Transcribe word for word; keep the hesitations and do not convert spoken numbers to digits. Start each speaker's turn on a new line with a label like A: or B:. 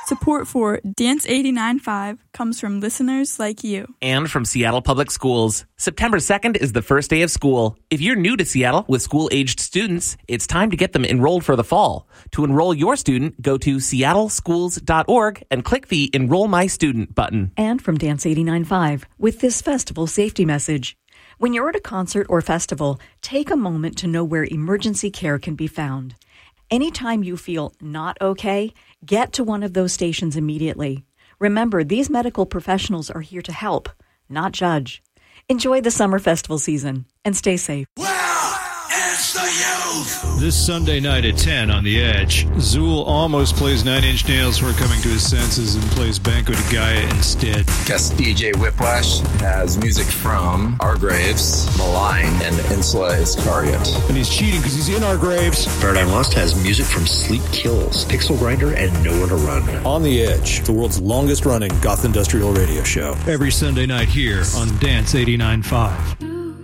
A: Support for Dance eighty-nine point five comes from listeners like you.
B: And from Seattle Public Schools. September second is the first day of school. If you're new to Seattle with school-aged students, it's time to get them enrolled for the fall. To enroll your student, go to seattle schools dot org and click the Enroll My Student button.
C: And from Dance eighty-nine point five with this festival safety message. When you're at a concert or festival, take a moment to know where emergency care can be found. Anytime you feel not okay, get to one of those stations immediately. Remember, these medical professionals are here to help, not judge. Enjoy the summer festival season and stay safe.
D: It's the youth!
E: This Sunday night at ten on The Edge, Zool almost plays Nine Inch Nails for coming to his senses and plays Banco de Gaia instead.
F: Guest D J Whiplash has music from Our Graves, Malign, and Insula Iscariot.
E: And he's cheating because he's in Our Graves.
G: Paradigm Lost has music from Sleep Kills, Pixel Grinder, and Nowhere to Run.
H: On The Edge, the world's longest running goth industrial radio show.
E: Every Sunday night here on Dance eighty-nine point five.